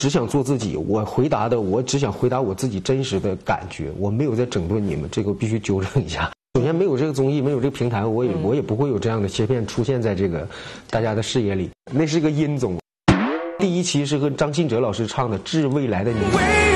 只想做自己，我只想回答我自己真实的感觉，我没有在整顿你们，这个必须纠正一下。首先，没有这个综艺，没有这个平台，我也不会有这样的切片出现在这个大家的视野里。那是个音综，第一期是和张信哲老师唱的《致未来的你》。